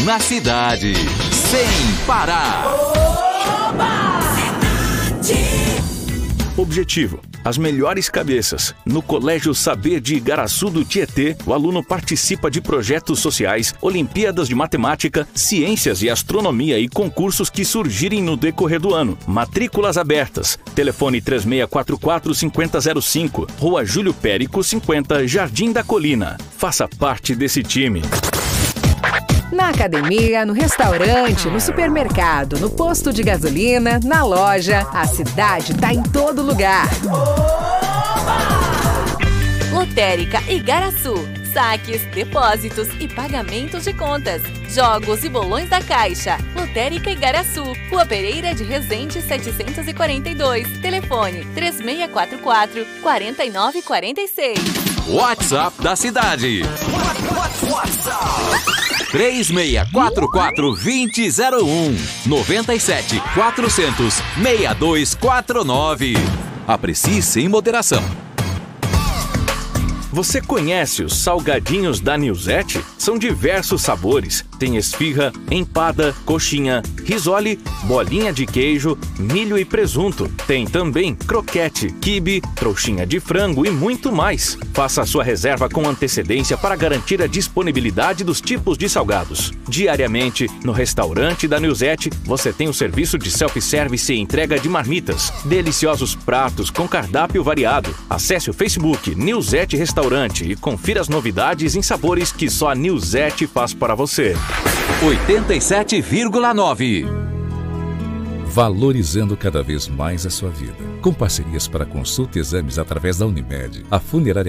Na cidade, sem parar. Objetivo: as melhores cabeças. No Colégio Saber de Igaraçu do Tietê, o aluno participa de projetos sociais, Olimpíadas de Matemática, Ciências e Astronomia e concursos que surgirem no decorrer do ano. Matrículas abertas. Telefone 3644-5005, Rua Júlio Périco, 50, Jardim da Colina. Faça parte desse time. Na academia, no restaurante, no supermercado, no posto de gasolina, na loja, a cidade tá em todo lugar. Lotérica Igaraçu. Saques, depósitos e pagamentos de contas. Jogos e bolões da Caixa. Lotérica Igaraçu. Rua Pereira de Resende 742. Telefone 3644-4946. WhatsApp da cidade. 3644-2001 97 400 6249. Aprecie sem moderação. Você conhece os salgadinhos da Nilzete? São diversos sabores. Tem esfirra, empada, coxinha, risole, bolinha de queijo, milho e presunto. Tem também croquete, quibe, trouxinha de frango e muito mais. Faça a sua reserva com antecedência para garantir a disponibilidade dos tipos de salgados. Diariamente, no restaurante da Nilzete, você tem o serviço de self-service e entrega de marmitas. Deliciosos pratos com cardápio variado. Acesse o Facebook Nilzete Restaurante e confira as novidades em sabores que só a Nilzete faz para você. 87,9. Valorizando cada vez mais a sua vida. Com parcerias para consulta e exames através da Unimed, a funerária